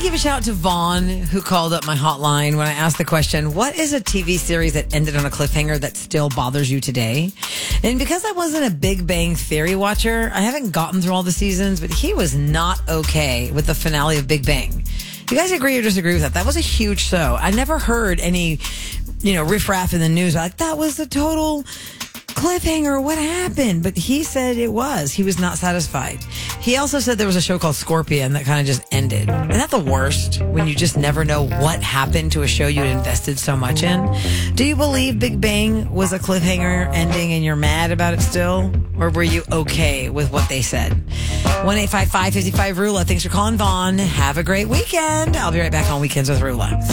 give a shout out to Vaughn, who called up my hotline when I asked the question, what is a TV series that ended on a cliffhanger that still bothers you today? And because I wasn't a Big Bang Theory watcher, I haven't gotten through all the seasons, but he was not okay with the finale of Big Bang. You guys agree or disagree with that? That was a huge show. I never heard any, riffraff in the news like, that was a total cliffhanger. What happened? But he said it was. He was not satisfied. He also said there was a show called Scorpion that kind of just ended. Isn't that the worst? When you just never know what happened to a show you invested so much in? Do you believe Big Bang was a cliffhanger ending and you're mad about it still? Or were you okay with what they said? 1-855-55-RULA. Thanks for calling, Vaughn. Have a great weekend. I'll be right back on Weekends with Rula.